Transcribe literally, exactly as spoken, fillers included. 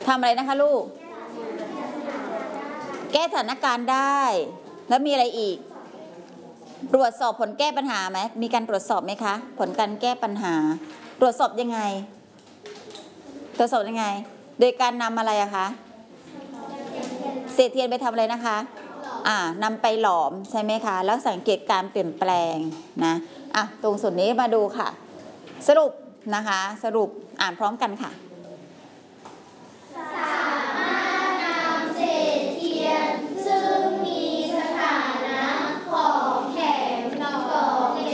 ทำอะไรนะคะลูกแก้สถานการณ์ได้แล้วมีอะไรอีกตรวจสอบผลแก้ปัญหาไหมมีการตรวจสอบไหมคะผลการแก้ปัญหาตรวจสอบยังไงตรวจสอบยังไงโดยการนำอะไรอะคะเศษเทียนไปทำอะไรนะคะอ่านำไปหลอมใช่ไหมคะแล้วสังเกตการเปลี่ยนแปลงนะอ่ะตรงส่วนนี้มาดูค่ะสรุปนะคะสรุปอ่านพร้อมกันค่ะ